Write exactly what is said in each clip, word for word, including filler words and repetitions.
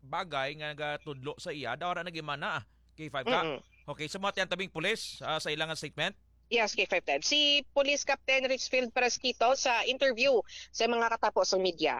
bagay nga nagatudlo sa iya daw ra nagimana K five ka. Mm-mm. Okay, sa mga tabing pulis ah, sa ilang statement. Yes, K five ten. Si Police Captain Richfield Parasquito sa interview sa mga katapos ng media.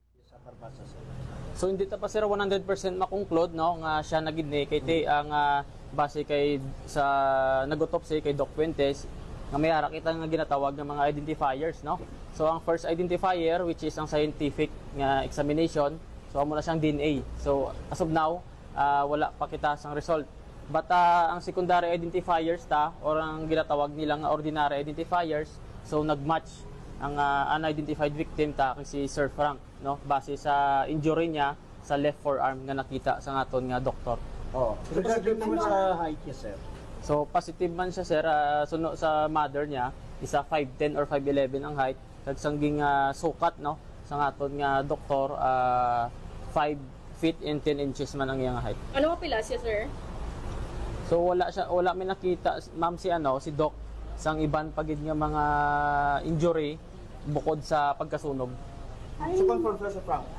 So hindi ta pa sir one hundred percent makonclude no nga siya nagid ni kay ti ang ah, base kay sa nag-autopsy kay Doc Fuentes nga may ara kita nga ginatawag ng mga identifiers no. So ang first identifier which is ang scientific nga examination, so amo na siyang D N A. So as of now ah, wala pa kita sang result. But uh, ang secondary identifiers ta or ang ginatawag nilang ordinary identifiers, so nagmatch ang uh, unidentified victim ta kay si Sir Frank no base sa injury niya sa left forearm nga nakita sa ngaton nga doktor. Oh, regarding naman sa height niya, sir. So positive man siya sir uh, suno sa mother niya isa five ten or five eleven ang height kag sangging uh, sukat no sa ngaton nga doktor uh, five feet and ten inches man ang iyang height. Ano mo pila siya, sir? So wala siya wala may nakita ma'am si ano si doc sang iban pagid nga mga injury bukod sa pagkasunog. So, confirm sir sa Frank.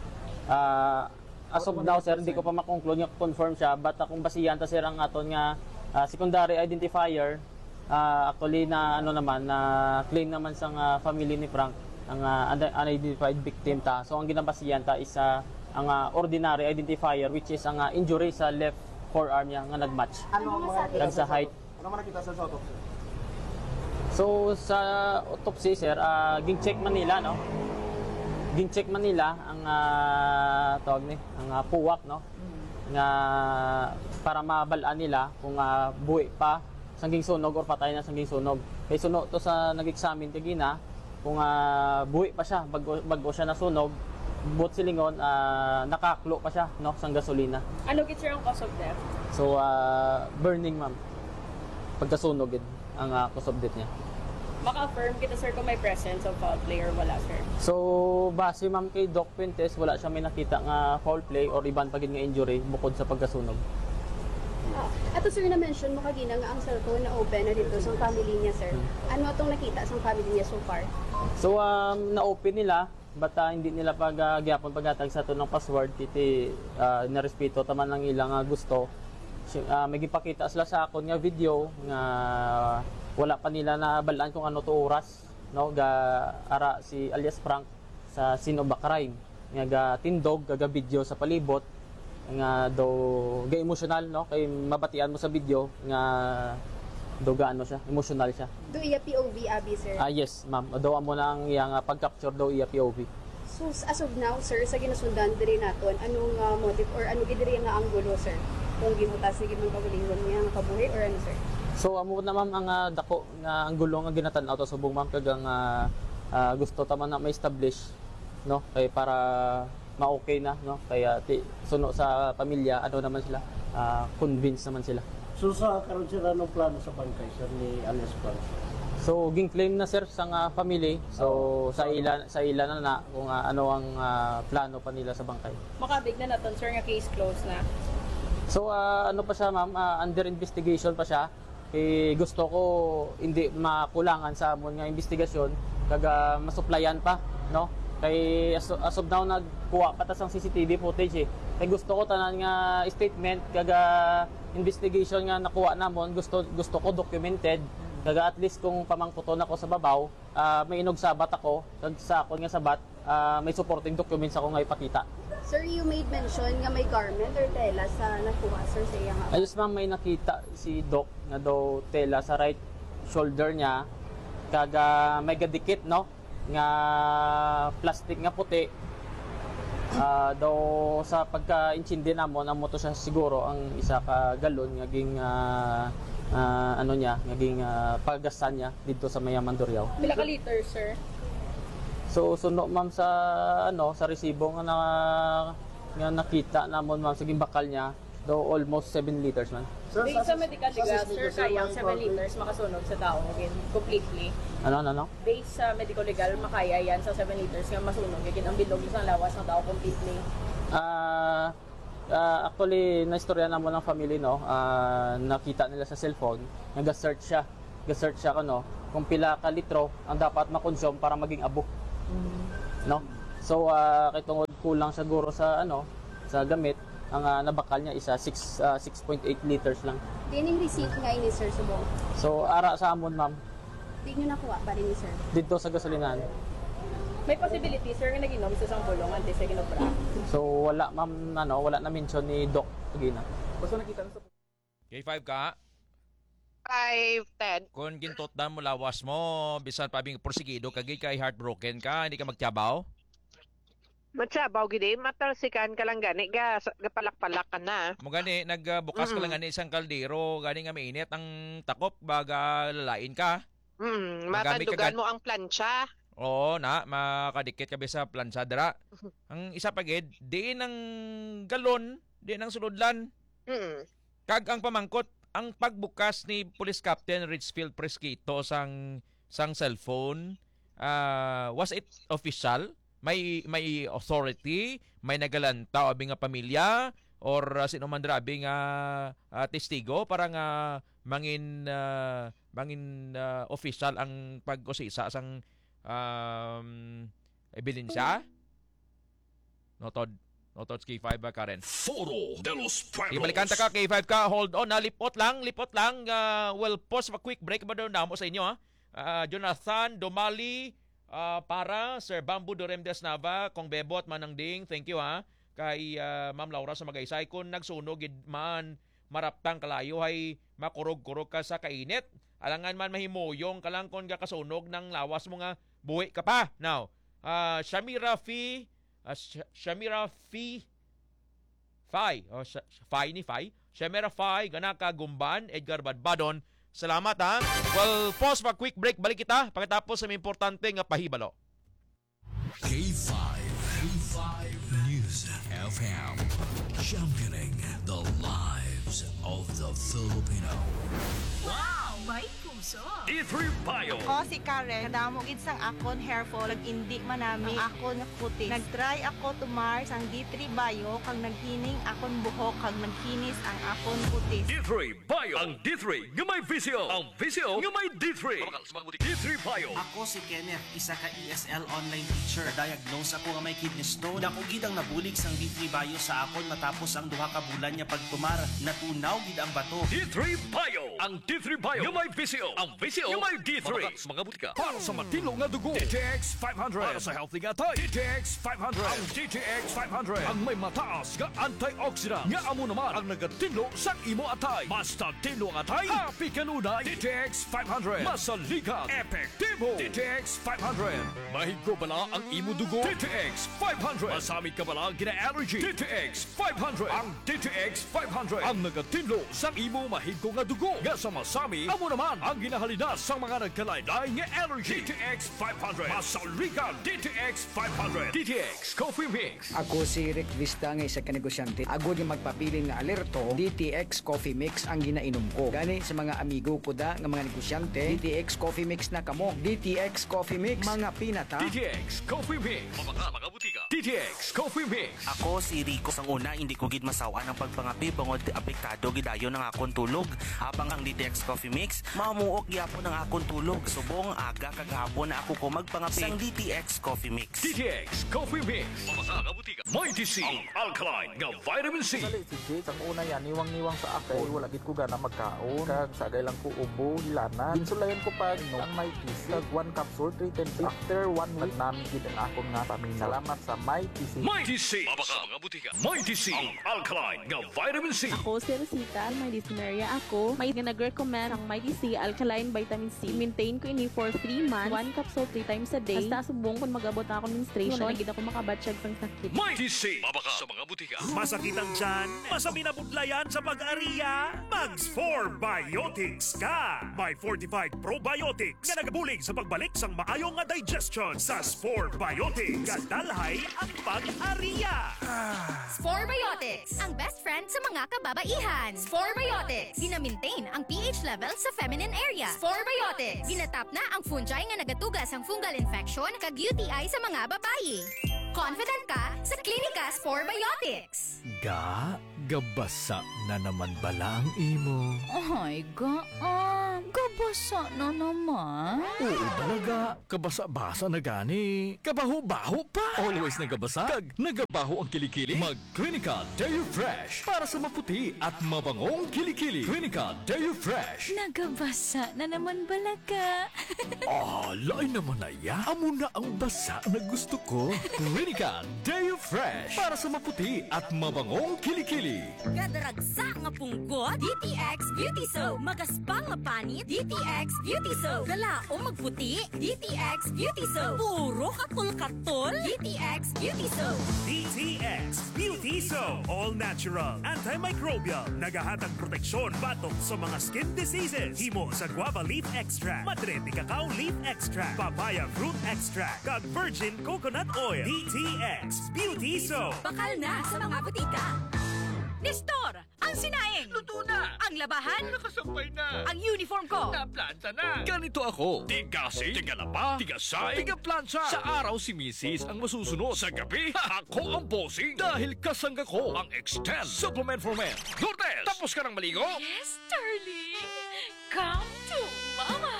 Ah, as of now sir hindi ko pa makonclude nga confirm siya but kung basihan ta sir ang aton nga ah, secondary identifier ah, actually na ano naman na claim naman sa ah, family ni Frank ang ah, un- unidentified victim ta. So ang ginabasihan ta is ah, ang ah, ordinary identifier which is ang ah, injury sa left forearm niya nga nagmatch. Ano ang mga Kag sa height. Ano man nakita sa autopsy? So sa autopsy sir, uh, ging-check man nila no. Ging-check man nila ang uh, tawag ni, ang uh, puwak no. Nga para mabalaan nila kung uh, buhi pa sangging sunog or patay na sangging sunog. Kay suno to sa nag-examine kagina kung uh, buhi pa siya bago, bago siya nasunog. But silingon uh, nakaklo pa siya no sang gasolina. Ano git sir ang cause of death? So uh, burning ma'am. Pagkasunog gid ang uh, cause of death niya. Maka-affirm kita sir kung may presence of foul play or wala sir. So, base ma'am kay Doc Fuentes, wala siya may nakita nga foul play or iban pagid nga injury bukod sa pagkasunog. Ah, ato sir na-mention mo kagina nga ang cellphone na open na dito sa family niya sir. Ano atong nakita sa family niya so far? So, um, na-open nila, but uh, hindi nila pag uh, gyapon paghatag sa tunong password, titi uh, narespeto taman lang ilang uh, gusto. Uh, may gipakita sila sa akon nga video nga wala pa nila na balaan kung ano to oras no ga ara si alias Frank sa scene of the crime nga ga tindog ga video sa palibot nga do ga emotional no kay mabatian mo sa video nga do ga ano siya emotional siya. Do iya P O V abi sir? Ah yes ma'am, do amo na ang iyang uh, pag-capture daw iya P O V. So as of now sir sa ginasundan diri naton anong uh, motive or ano gid diri nga anggulo sir? Kung gimutas ni gid man kagalingon niya nga kabuhi or ano sir? So amo na ma'am ang uh, dako nga ang gulo nga ginatan-aw to subong ma'am kag ang uh, uh, gusto ta man na ma-establish no kay para ma-okay na no kaya ti, suno sa pamilya ano naman sila uh, convince naman sila. So, sa karon sila ng plano sa bangkay, sir, ni alias Frank? So ging claim na sir sa uh, family. So sa ila sa ila na na kung uh, ano ang uh, plano pa nila sa bangkay. Makabig na naton sir nga case closed na. So uh, ano pa siya ma'am, uh, under investigation pa siya. Eh, gusto ko hindi makulangan sa amon nga investigasyon kaga masuplayan pa no kay as, as of now nagkuha pa ta sang C C T V footage eh kay gusto ko tanan nga statement kaga investigation nga nakuha namon gusto gusto ko documented kaga at least kung pamangputon ako sa babaw uh, may inog sabat ako kag sa akon nga sabat uh, may supporting documents ako nga ipakita. Sir, you made mention nga may garment or tela sa nakuha sir sa iyang Ayos ma'am, may nakita si Doc na daw tela sa right shoulder niya kaga may gadikit no nga plastic nga puti uh, daw sa pagka-inchindi namon amo to siya siguro ang isa ka galon nga ging uh, uh, ano niya ngaging uh, paggasan niya dito sa Mayaman Duriao. Pila ka liters sir? So suno ma'am sa ano sa resibo nga na, nga nakita namon ma'am sa gimbakal niya do almost seven liters man. Sir, Based sa medical legal six sir meters, kayang may seven foul play? liters makasunog sa tao again completely. Ano ano ano? Based sa medical legal makaya yan sa seven liters nga masunog again ang bilog sa lawas ng tao completely. Ah ah, actually naistorya namon ng family no. Ah, nakita nila sa cellphone, nag-search siya. Nag-search siya kano kung pila ka litro ang dapat ma-consume para maging abo. No? So uh, kay tungod kulang siguro sa ano sa gamit. Ang uh, nabakal niya isa six point eight liters lang. Dining receipt nga ini sir subong. So ara sa amon ma'am Di nyo nakuha pa rin ni sir. dito sa gasolinahan. May possibility, sir, nga nag-inom sa isang bulong antes sa ginobra. So wala ma'am ano, wala na mention ni Doc Gina. Basta nakita na sa K five ka, Five, Ted. kung gintot na mo lawas mo, bisan pabing porsigido kagay kay heartbroken ka, hindi ka magtiyabaw. Matsabaw gidi, matalsikan ka lang gani, ga, gapalak-palak ka na. Mo gani nagbukas ka Mm. lang gani isang kaldero, gani nga mainit ang takop baga lalain ka. Mm, Magamit ka matandugan gan- mo ang plancha. Oo na, makadikit ka ba sa plansadra. Ang isa pagid, diin ang galon, diin ang sulodlan. Mm. Kag ang pamangkot, ang pagbukas ni Police Captain Richfield Presquito sang sang cellphone, uh, was it official? May may authority, may nagalanta o nga pamilya or uh, sino man drabi nga uh, testigo para nga mangin uh, mangin uh, official ang pag-usisa sang um, ebidensya. Notod Notod K five ba Karen? Foro de los Pueblos. Ibalikan ta ka, K five ka, hold on, ha, lipot lang, lipot lang. Uh, we'll pause for a quick break ba daw na mo sa inyo, ha? Uh, Jonathan Domali, uh, para Sir Bambu Doremdes Nava, Kong Bebot Manangding, thank you, ha? Kay uh, Ma'am Laura sa Magaysay, kung nagsunog, man, maraptang kalayo, ay makurog-kurog ka sa kainit. Alangan man mahimuyong ka lang kung kakasunog ng lawas mo nga, buwi ka pa. Now, uh, Shamira Fee, Uh, Sh- Shamira Fi Fai oh, Sh- Fai ni Fai Shamira Fai Ganaka Gumban Edgar Badbadon, salamat ha. Well, pause for a quick break, balik kita pagkatapos sa may importante nga pahibalo. K five. K five News F M. Championing the lives of the Filipino. Wow! May puso! D three Bio. O si Karen, kadamo gid sang akon hair fall, indi manami ang akon nga kutis. Nagtry ako tumar sang D three Bio kag naghining akon buhok kag nagkinis ang akon kutis. D three Bio. Ang D three nga may visio. Ang visio nga may D three. D three Bio. Ako si Kenneth, isa ka E S L online teacher. Diagnose ako nga may kidney stone. Dako gid ang nabulig sang D three Bio sa akon matapos ang duha ka bulan niya pagtumar. Natunaw gid ang bato. D three Bio. Ang D three Bio nga may visio. Ang visio nga may D three. Mga butika. Para sa matino nga dugo. D T X five hundred. Para sa healthy nga tay. D T X five hundred. Ang D T X five hundred. Ang may mataas nga antioxidant. Nga amo naman ang nagatinlo sa imo atay. Basta tinlo ang atay. Happy kanunay. D T X five hundred. Masaligan. Epektibo. D T X five hundred. Mahigko bala ang imo dugo. D T X five hundred. Masamit ka bala gina-allergy. D T X five hundred. Ang D T X five hundred. Ang nagatinlo sa imo mahigko nga dugo. Nga sa masami, amo naman ang ginahalina sa mga nagkalaylay nga allergy. D T X five hundred. Masaligan. D T X five hundred. D T X Coffee Mix. Ako si Rick Vista nga isa ka negosyante. Agod nga magpapili nga alerto, D T X Coffee Mix ang ginainom ko. Gani sa mga amigo ko da nga mga negosyante, D T X Coffee Mix na kamo. D T X Coffee Mix, mga pinata. D T X Coffee Mix. Mga mga butika. D T X Coffee Mix. Ako si Rico. Sang una, hindi ko gid masawaan ang pagpangapi bangod apektado gidayo ng akon tulog. Habang ang D T X Coffee Mix, mamuok gyapon ang akon tulog. Subong aga kag hapon na ako ko magpangapi sang D T X Coffee Mix. D T X Coffee Mix. Mga mga butika. May D C. Ang alkaline nga vitamin C. Dali si Jake, ang una yan, niwang-niwang sa ako, wala gid ko gana magkaon, kag sagay lang ko ubo, hilana. Ginsulayan ko pa no, ang may T C, kag one capsule, three times after one week, namin gid ang akong nga pamina. Salamat sa may T C. May D C. Mga mga butika. May D C. Ang alkaline nga vitamin C. Ako si Rosita, may dysmenorrhea ako. May nag-recommend ang Mighty C Alkaline Vitamin C. Maintain ko ini for three months, one capsule three times a day. Hasta subong kung mag-abot na ako menstruation, na gid ako makabatsyag sang sakit. May D C. Mabaka sa mga butika. Masakit ang tiyan? Masami na budlayan sa pag-ariya? Mags four Biotics ka! May fortified probiotics nga nagabulig sa pagbalik sang maayong nga digestion sa Spore Biotics. Kadalhay ang pag-ariya! Spore Biotics, ang best friend sa mga kababaihan. Spore Biotics, gina-maintain ang pH level sa feminine area. Spore Biotics, ginatap na ang fungi nga nagatugas ang fungal infection kag U T I sa mga babayi. Confident ka sa Klinika Spore Biotics. Ga, gabasa na naman bala ang imo. Ay, ga, ah, gabasa na naman. Oo balaga, kabasa-basa na gani. Kabaho-baho pa. Always nagabasa, kag nagabaho ang kilikili. Mag Clinica Deo Fresh para sa maputi at mabangong kilikili. Clinica Deo Fresh. Nagabasa na naman balaga. Ah, lain naman na ya. Amo na ang basa na gusto ko. Clinica Deo Fresh para sa maputi at mabangong kilikili. Gadaragsa nga punggot, D T X Beauty Soap. Magaspang nga panit, D T X Beauty Soap. Galao magputi, D T X Beauty Soap. Puro katul-katul, D T X Beauty Soap. D T X Beauty Soap. All natural, antimicrobial, nagahatag proteksyon batok sa mga skin diseases. Himo sa guava leaf extract, madre de cacao leaf extract, papaya fruit extract, kag virgin coconut oil. D T X Beauty Soap. Bakal na sa mga butika. Nestor, ang sinaing. Luto na. Ang labahan. Nakasampay na. Ang uniform ko. Naplanta na. Ganito ako. Tigasi, tigalaba, tigasay, tigaplansya. Sa araw si Missus ang masusunod. Sa gabi, ako ang bossing. Dahil kasangga ko ang Extend Supplement for Men. Lourdes, tapos ka ng maligo? Yes, darling. Come to mama.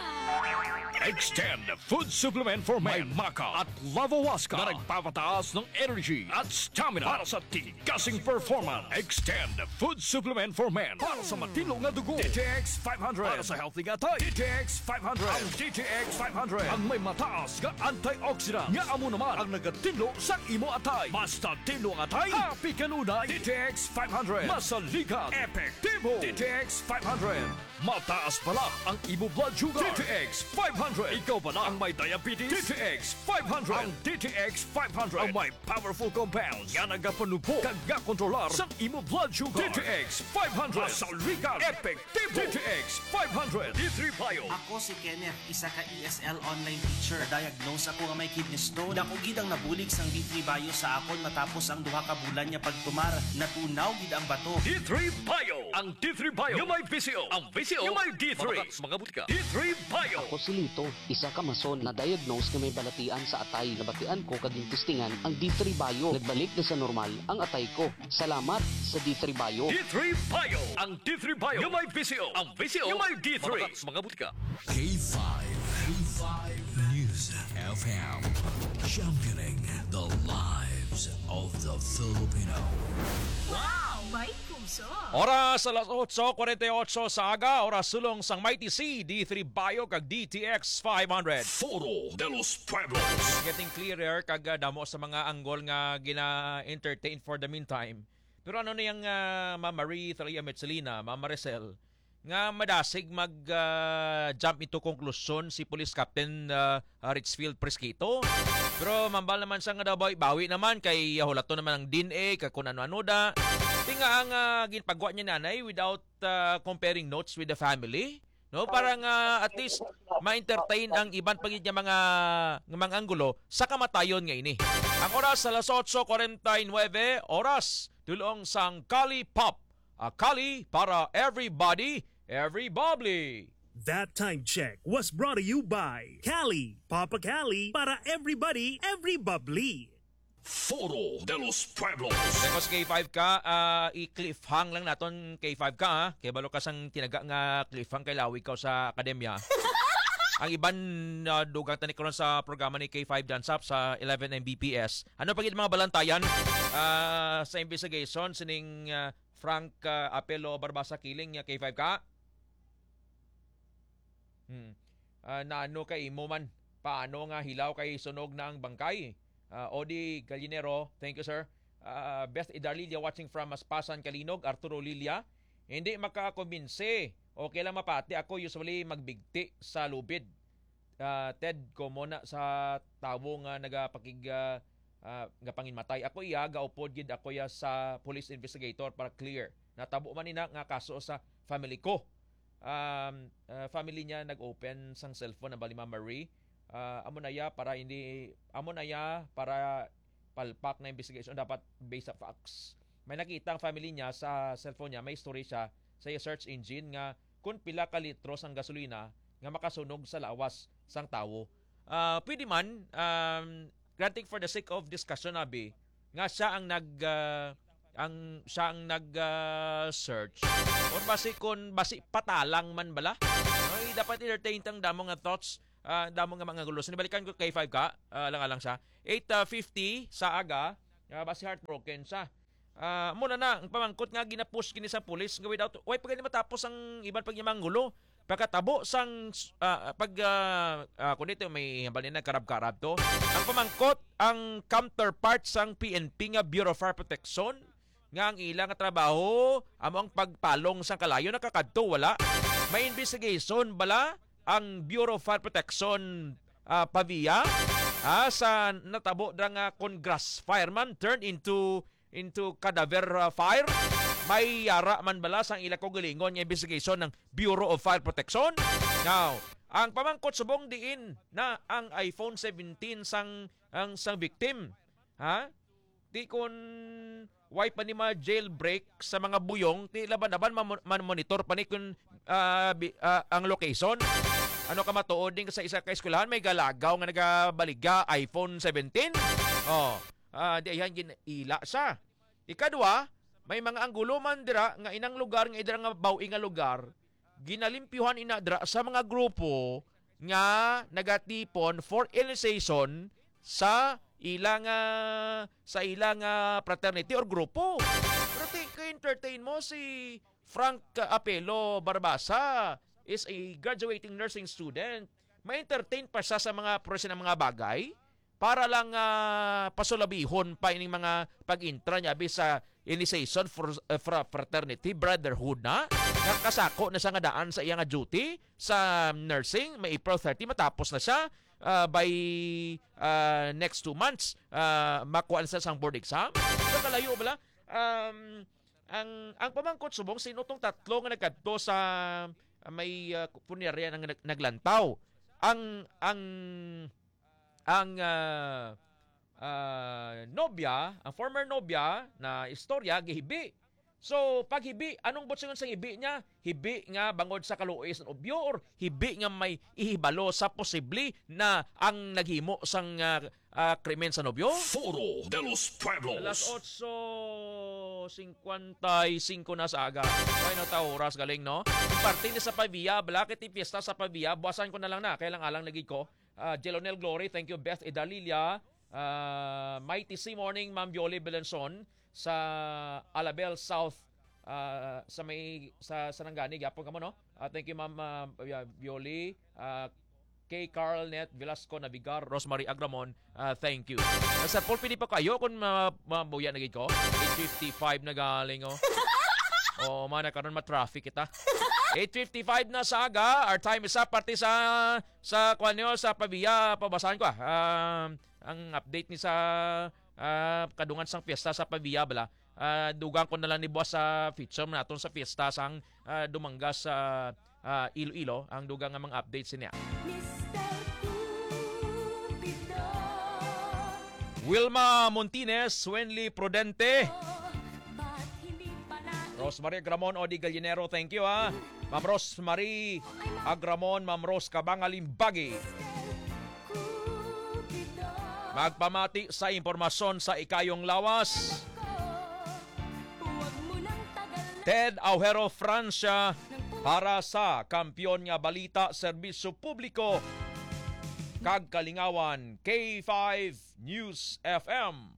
Extend Food Supplement for Men. May Maca at Lavawaska na nagpapataas ng energy at stamina para sa tigasing performance. Extend Food Supplement for Men para sa matino nga dugo. D T X five hundred para sa healthy nga tay. D T X five hundred. Ang D T X five hundred ang may mataas nga antioxidant nga amo naman ang nagatinlo sa imo atay. Basta tinlo nga atay, happy kanunay. D T X five hundred masalikan, epektibo. D T X five hundred mataas pala ang imo blood sugar. D T X five hundred. Ikaw pala ang may diabetes. D T X five hundred. Ang D T X five hundred ang may powerful compounds nga nagapanubo kag kontrolar sa imo blood sugar. D T X five hundred masalikan, epektibo. D T X five hundred. D three Bio. Ako si Kenneth, isa ka E S L online teacher. Diagnose ako nga may kidney stone. Dako gid ang nabulig sang D three Bio sa akon matapos ang duha ka bulan niya pagtumar. Natunaw gid ang bato. D three Bio. Ang D three Bio yung may V C O. Ang V C O yung may D three. Mga butika. D three Bio. Ako si Lito, isa ka mason na diagnose na may balatian sa atay. Nabatian ko kaging testingan ang D three Bio. Nagbalik na sa normal ang atay ko. Salamat sa D three Bio. D three Bio. Ang D three Bio yung may V C O. Ang V C O yung may D three. Mga butika. K five. K five News F M. Championing the lives of the Filipino. Wow, may puso. Oras alas eight forty-eight sa aga, oras sulong sang Mighty C, D three Bio kag D T X five hundred. Foro de los Pueblos. Getting clearer kag uh, damo sa mga anggol nga gina-entertain for the meantime. Pero ano na yung uh, Ma'am Marie Thalia Metzelina, Ma'am Maricel, nga madasig mag-jump uh, into konklusyon si Police Captain uh, Richfield Presquito. Pero mambal naman siya nga daw bawi naman kay hulato naman ang D N A, kay kung ano-ano da. Tinga ang uh, ginpagwa niya nanay without uh, comparing notes with the family. No, parang uh, at least ma-entertain ang ibang pagid niya mga mga anggulo sa kamatayon nga ini. Ang oras alas eight forty-nine, oras tulong sang Kali Pop. A Kali para everybody, every bubbly. That time check was brought to you by Cali, Papa Cali, para everybody, every bubbly. Foro de los Pueblos. Tapos K five ka, uh, i-cliffhang lang naton K five ka ha. Kaya balo ka sang tinaga nga cliffhang kay lawi ka sa akademya. Ang iban uh, dugang tanik ko sa programa ni K five Dance Up sa eleven M B P S. Ano pagid mga balantayan uh, sa investigation sining uh, Frank uh, Apelo Barbasa killing niya K five ka? Hmm. Uh, naano kay imo man? Paano nga hilaw kay sunog na ang bangkay? Uh, Odi Gallinero, thank you sir. Uh, Best Idarlilia watching from Maspasan, Kalinog, Arturo Lilia. Hindi makakumbinse. Okay lang mapati. Ako usually magbigti sa lubid. Uh, Ted ko muna sa tawo nga nagapakig uh, uh, nga panginmatay. Ako iya, gaupod gid ako ya sa police investigator para clear. Natabo man nina nga kaso sa family ko. Um, uh, family niya nag-open sang cellphone na bali Ma'am Marie. Uh, amo na ya para hindi amo na ya para palpak na investigation dapat based sa facts. May nakita ang family niya sa cellphone niya, may story siya sa search engine nga kung pila ka litros ang gasolina nga makasunog sa lawas sang tawo. Uh, pwede man um, granting for the sake of discussion abi nga siya ang nag uh, ang siya ang nag-search uh, or basi kon basi patalang man bala. Ay, dapat entertain tang damo nga thoughts, uh, damo nga mga gulo. Sinibalikan ko kay five ka, uh, lang alang siya. eight fifty sa aga, uh, basi heartbroken siya. Uh, muna na, ang pamangkot nga ginapush kini sa pulis nga without, why pag matapos ang iban pag yamang gulo. Pagkatabo sang uh, pag uh, uh, kung dito may hambal na karab-karab to. Ang pamangkot, ang counterpart sang P N P nga Bureau of Fire Protection nga ang ilang trabaho amo ang pagpalong sang kalayo nakakadto wala. May investigation bala ang Bureau of Fire Protection uh, Pavia uh, sa natabo da nga congress fireman turned into into cadaver uh, fire. May yara man bala sang ila ko galingon nga investigation ng Bureau of Fire Protection. Now, ang pamangkot subong diin na ang iPhone seventeen sang ang sang victim. Ha? Di kon why pa ni ma jailbreak sa mga buyong, ti laban-laban man monitor pa ni kun uh, bi, uh, ang location. Ano ka matuod din sa isa ka eskwelahan may galagaw nga nagabaliga iPhone seventeen. Oh, uh, di ayan ginila sa. Ikadua, may mga anggulo man dira nga inang lugar nga idra nga bawi nga lugar ginalimpyuhan ina dira sa mga grupo nga nagatipon for initiation sa ilang uh, sa ilang uh, fraternity or grupo. Pero ka-entertain mo si Frank Apelo Barbasa is a graduating nursing student. May entertain pa siya sa mga proseso ng mga bagay para lang uh, pasulabihon pa ining mga pag-intra niya sa initiation for, uh, for fraternity, brotherhood na. Nakasako na siya nga daan sa iyang duty sa nursing. May April thirty matapos na siya. Uh, by uh, next two months, uh, makuha sa sang board exam. Nakalayo bala. Um, ang, ang pamangkot subong, sino tong tatlo nga nagkadto sa uh, may uh, punerya ng nag, naglantaw. Ang, ang, ang, uh, Uh, nobya, ang former nobya na istorya, gihibi. So, pag hibi, anong butsingon sa hibi niya? Hibi nga bangod sa kaluoy sa nobyo or hibi nga may ihibalo sa posible na ang naghimo sang uh, uh, krimen sa nobyo? Foro de los Pueblos. Alas eight fifty-five na sa aga. Ay no ta oras galing no. Parte ni sa Pavia, balakit ti piyesta sa Pavia, buwasan ko na lang na. Kaya lang alang nagig ko. Uh, Jelonel Glory, thank you Beth Idalilia. Uh, Mighty C Morning, Ma'am Violi Belenson sa Alabel South uh, sa may sa Sarangani gyapon kamo no. Uh, thank you Ma'am uh, Violi, uh, K Carl Net Velasco Navigar, Rosemary Agramon, uh, thank you. Sa uh, pulpini pa kayo kung mabuya uh, na gid ko. eight fifty-five na galing oh. Oh, man karon ma-traffic kita. eight fifty-five na sa aga. Our time is up parte sa sa kwanyo sa Pavia, pabasahan ko ah. Uh, ang update ni sa uh, kadungan sang fiesta sa Pavia bala. Uh, dugang ko na lang ni boss sa feature naton sa fiesta sang uh, dumangga sa uh, Iloilo ang dugang nga mga updates niya. Wilma Montines, Wenly Prudente, Rosemary Agramon, Odi Gallinero, thank you ha. Ma'am Rosemary Agramon, Ma'am Rose Kabangalimbagi. Magpamati sa impormasyon sa ikayong lawas. Ted Aujero Francia para sa Kampiyon nga Balita Serbisyo Publiko kag Kalingawan K five News F M.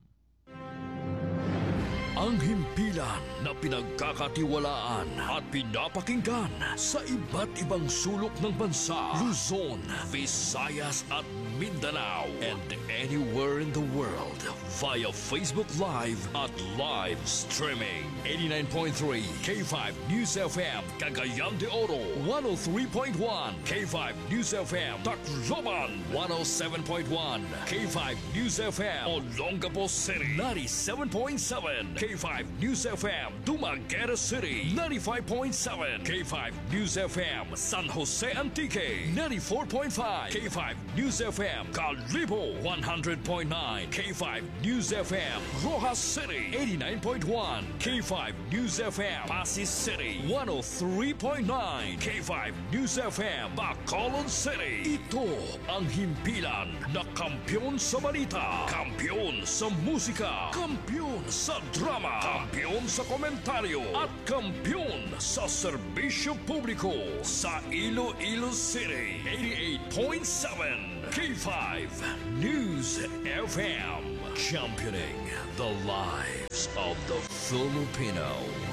Ang himpilan na pinagkakatiwalaan at pinapakinggan sa iba't ibang sulok ng bansa, Luzon, Visayas at Mindanao, and anywhere in the world via Facebook Live at live streaming. eighty-nine point three K five News F M, Cagayan de Oro, one oh three point one K five News F M, Tacloban, one oh seven point one K five News F M, Olongapo City, ninety-seven point seven K five News F M, Dumaguete City, ninety-five point seven K five News F M, San Jose Antique, ninety-four point five K five News F M, Calibo, one hundred point nine K five News F M, Rojas City, eighty-nine point one K five News F M, Pasig City, one oh three point nine K five News F M, Bacolod City. Ito ang himpilan na kampiyon sa balita, kampiyon sa musika, kampiyon sa drama. programa, kampiyon sa komentaryo at kampiyon sa serbisyo publiko sa Iloilo City. eighty-eight point seven K five News F M. Championing the lives of the Filipino.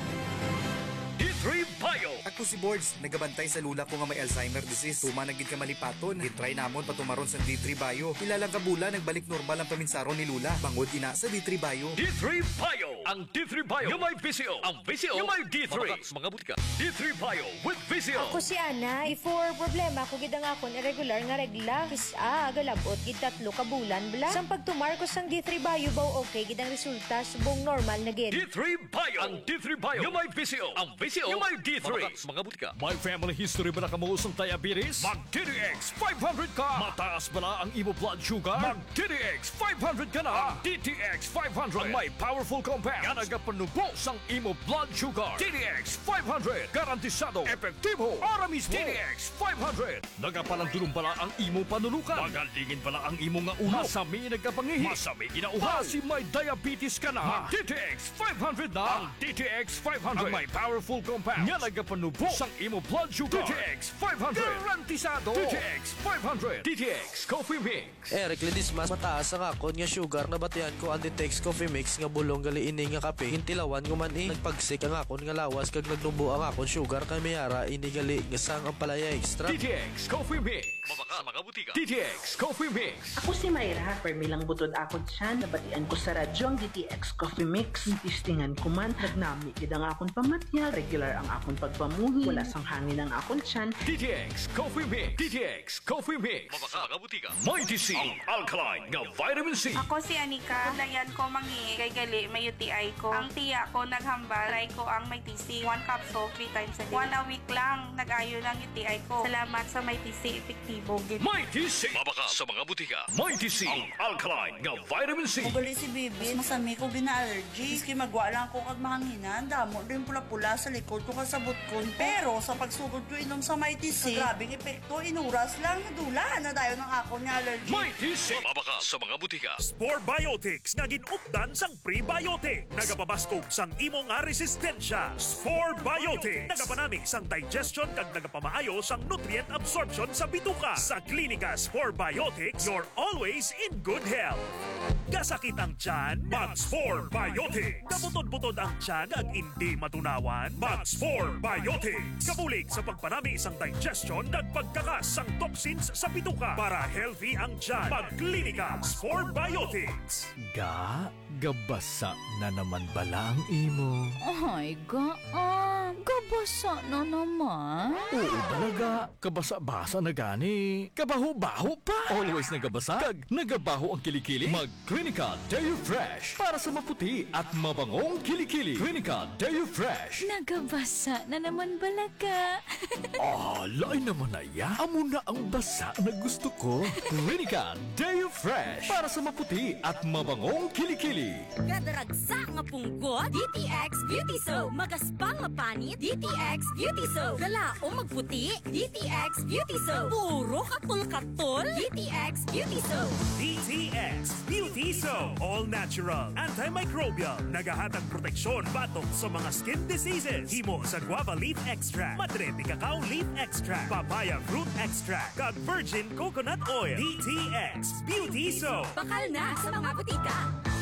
D three Bio. Ako si Boards, nagabantay sa lula ko nga may Alzheimer disease. Tuma nagid ka malipaton, gitry namon patumaron sa D three Bio. Pilalang kabula, nagbalik normal ang paminsaron ni Lula. Bangod ina sa D three Bio. D three Bio. Ang D three Bio yung may Visio. Ang Visio yung may D three. Mga butika. D three Bio with Visio. Ako si Ana. Before problema ko gid ang akon irregular nga regla. Kisa galabot gid tatlo ka bulan bla. Sang pagtumar ko sang D three Bio baw okay gid ang resulta subong normal na gid. D three Bio. Ang D three Bio yung may Visio. Ang Visio yung may D three. Mga butika. May family history ba na kamuusang diabetes? Mag-D D X five hundred ka. Mataas ba na ang imo blood sugar? Mag-D D X five hundred ka na. D T X five hundred ang may powerful compound nga nagapanubos ang imo blood sugar. D D X five hundred garantisado, epektibo. Aramis D D X five hundred. Nagapalandulong bala ang imo panulukan. Magalingin bala ang imo nga ulo. Masami nagapangihi. Masami ginauhan. Kasi may diabetes ka na. Mag-D T X five hundred na. Ang D T X five hundred ang may powerful compound nga nagapanubos ang imo blood sugar. D T X five hundred. Garantisado. D T X five hundred. D T X Coffee Mix. Eric Ledismas, mataas ang akon nga sugar na batian ko ang D T X Coffee Mix nga bulong gali ini nga kape. Hintilawan ko man eh. Nagpagsik ang akon nga lawas kag nagnubo ang akon sugar kay mayara ini gali nga sang ang palaya extra. D T X Coffee Mix. Mabaka mga butika. D T X Coffee Mix. Ako si Mayra. Permilang butod akon siya. Nabatian ko sa radyo ang D T X Coffee Mix. Tistingan ko man. Nagnami gid ang akon pamatya. Regular ang akon pagpamuhi. Wala sang hangin ang akon tiyan. D T X Coffee Mix. D T X Coffee Mix. Mabaka mga butika. Mighty C. Ang alkaline nga vitamin C. Ako si Anika. Dayan ko mangi kay gali may U T I ko. Ang tiya ko naghambal. Try ko ang Mighty C. One capsule three times a day. One a week lang. Nag-ayo ng U T I ko. Salamat sa Mighty C. Epektibo. Mighty C. Mabaka sa mga butika. Mighty C. Ang alkaline nga vitamin C. Mugali si Bibi. Masami ko gina-allergy. Iski magwa lang ko kag mahanginan. Damo rin pula-pula sa likod ko kasabot ko. Pero sa pagsugod ko inom sa Mighty C, grabing epekto. Inuras lang. Nadula na dayo ng ako ni allergy. Mighty C. Mabaka sa mga butika. Spore Biotics nga ginupdan sang prebiotic. Nagapabaskog sang imo nga resistensya. Spore Biotics. Nagapanamig sang digestion kag nagapamaayo sang nutrient absorption sa bituka. Sa klinika Spore Biotics, you're always in good health. Gasakit ang tiyan? Mag Spore Biotics. Kabutod-butod ang tiyan ag hindi matunawan? Mag Spore Biotics. Kabulig sa pagpanami sang digestion kag pagkakas sang toxins sa bituka para healthy ang tiyan. Mag klinika Spore Biotics. Ga, gabasa na naman bala ang imo. Ay, ga, ah, gabasa na naman. Oo talaga, kabasa-basa na gani. Kabaho-baho pa. Always nagabasa, kag nagabaho ang kilikili. Mag Clinica Deo Fresh para sa maputi at mabangong kilikili. Clinica Deo Fresh. Nagabasa na naman balaga. Ah, lain naman na ya. Amo na ang basa na gusto ko. Clinica Deo Fresh para sa maputi at mabangong kilikili. Gadaragsa nga punggot, D T X Beauty Soap. Magaspang mapanit, D T X Beauty Soap. Galaong magputi, D T X Beauty Soap. Puro katol-katol, D T X Beauty Soap. D T X Beauty Soap. All natural, antimicrobial, nagahatag proteksyon batok sa mga skin diseases. Himo sa guava leaf extract, madre de cacao leaf extract, papaya fruit extract, kag virgin coconut oil. D T X Beauty Soap. Bakal na sa mga butika.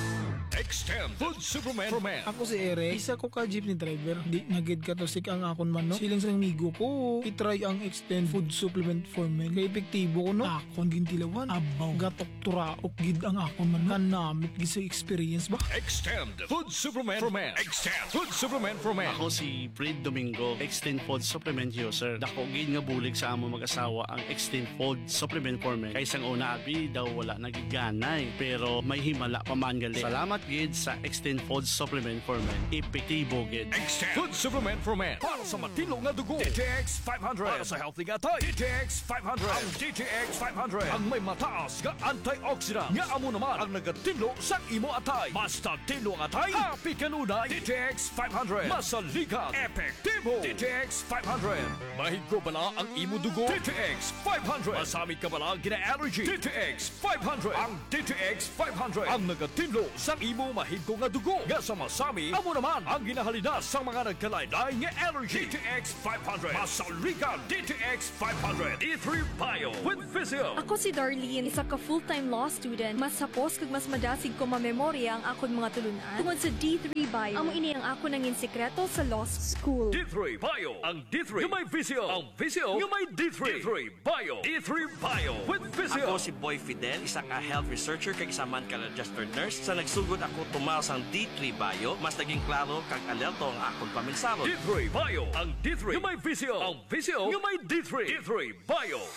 Extend Food Supplement for Men. Ako si Eric, isa ko ka jeepney driver. Di nagid ka to sik ang akon man no. Siling sa migo ko, itry ang Extend Food Supplement for Men. Kay epektibo ko no. Akon gintilawan, abaw, gatok turaok gid ang akon man no. Kanamit gid sa experience ba? Extend Food Supplement for Men. Extend Food Supplement for Men. Ako si Fred Domingo, Extend Food Supplement user. Dako gid nga bulig sa amo mag-asawa ang Extend Food Supplement for Men. Kaysang una abi daw wala nagiganay, pero may himala pa man gali. Salamat gid sa Extend Food Supplement for Men. Epektibo gid. Extend Food Supplement for Men. Para sa matino nga dugo. D T X five hundred. Para sa healthy nga tay. D T X five hundred. Ang D T X five hundred. Ang may mataas nga antioxidant. Nga amo naman ang nagatino sa imo atay. Basta tino ang atay. Happy kanunay. D T X five hundred. Masaligat. Epektibo. D T X five hundred. Mahigko bala ang imo dugo. D T X five hundred. Masami ka bala gina-allergy. D T X five hundred. Ang D T X five hundred. Ang nagatino sa imo imo mahigko nga dugo. Nga sa masami, amo naman ang ginahalinas sa mga nagkalain-lain nga allergy. D T X five hundred. Masaligan D T X five hundred. D three Bio with Vizio. Ako si Darlene, isa ka full-time law student. Mas sapos kag mas madasig ko mamemorya ang akon mga tulunan. Tungod sa D three Bio, amo ini ang ako nangin sekreto sa law school. D three Bio. Ang D three nga may Vizio. Ang Vizio nga may D three. D three Bio. D three Bio with Vizio. Ako si Boy Fidel, isa ka health researcher kag isa man ka registered nurse. Sa nagsugod ako tumal sang D three Bio, mas naging klaro kag alerto ang akong paminsaro. D three Bio. Ang D three nga may Vizio. Ang Vizio nga may D three. D three Bio